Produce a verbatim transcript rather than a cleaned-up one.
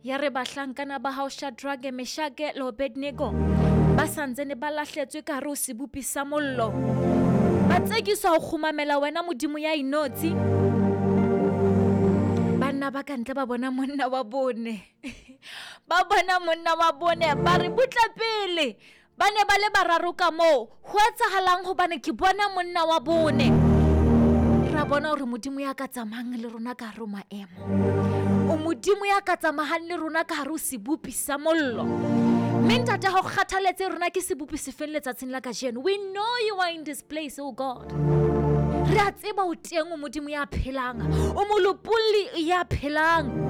ya re bahlankana ba hao Shadrach, Meshach le Abednego ba santsene ba lahletswe ka hare ho sebopi sa mollo, ba tsekiswa ho kgumamela wena Modimo ya inotsi. Banna ba kantle ba bona monna wa bone ba bona monna wa bone ba re butla pele, ba ne ba le bararo ka moo. Ho etsahalang hobane ke bona monna wa bone? Ra bona hore Modimo ya ka tsamayang le rona ka hare ho maemo, o Modimo ya ka tsamayang le rona ka hare ho sebopi sa mollo. Mme ntate ha o kgathaletse rona ke sebopi se feng letsatsing la kajeno. We know you are in this place, oh God. Re a tseba o teng o Modimo ya phelang, o molopolli ya phelang.